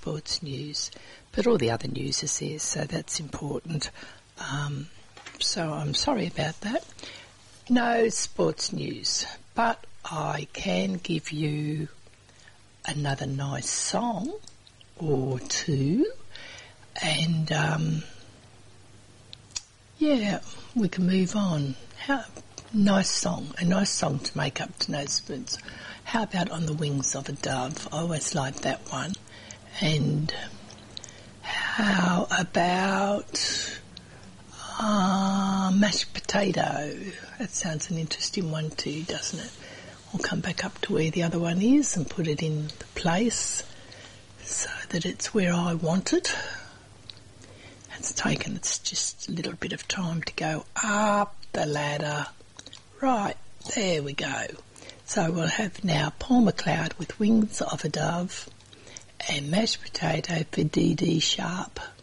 sports news, but all the other news is there, so that's important. So I'm sorry about that. No sports news, but I can give you another nice song or two, and we can move on. A nice song to make up to No Spoons. How about On the Wings of a Dove? I always liked that one. And how about mashed potato? That sounds an interesting one too, doesn't it? I'll come back up to where the other one is and put it in the place so that it's where I want it. It's just a little bit of time to go up the ladder. Right, there we go. So we'll have now Paul McLeod with Wings of a Dove and mashed potato for Dee Dee Sharp.